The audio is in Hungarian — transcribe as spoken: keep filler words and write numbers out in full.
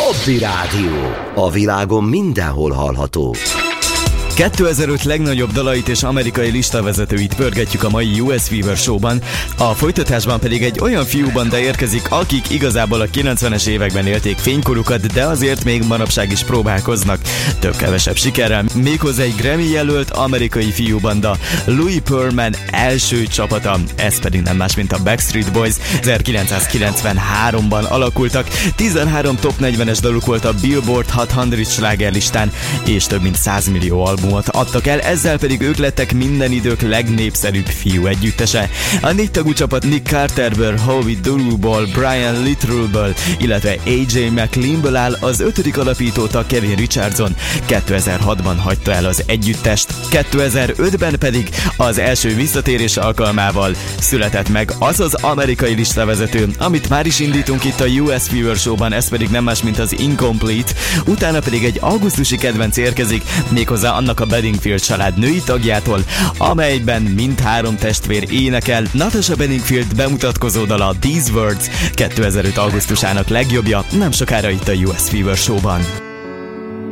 Hobby Rádió. A világon mindenhol hallható. kétezer-öt legnagyobb dalait és amerikai listavezetőit pörgetjük a mai U S Fever Show-ban, a folytatásban pedig egy olyan fiúbanda érkezik, akik igazából a kilencvenes években élték fénykorukat, de azért még manapság is próbálkoznak, több-kevesebb sikerrel, méghozzá egy Grammy jelölt amerikai fiúbanda, Louis Pearlman első csapata, ez pedig nem más, mint a Backstreet Boys. ezerkilencszázkilencvenháromban alakultak, tizenhárom top negyvenes daluk volt a Billboard Hot száz slágerlistán, és több mint száz millió album adtak el, ezzel pedig ők lettek minden idők legnépszerűbb fiú együttese. A négy tagú csapat Nick Carterből, Howie Duluból, Brian Littrellből, illetve á jé McLeanből áll, az ötödik alapítóta Kevin Richardson kétezer-hatban hagyta el az együttest, kétezer-ötben pedig az első visszatérés alkalmával született meg az az amerikai listavezető, amit már is indítunk itt a U S Fever Show-ban, ez pedig nem más, mint az Incomplete, utána pedig egy augusztusi kedvenc érkezik, méghozzá annak a Bedingfield család női tagjától, amelyben mindhárom testvér énekel. Natasha Bedingfield bemutatkozó dala These Words kétezer-öt augusztusának legjobbja, nem sokára itt a U S Fever Show-ban.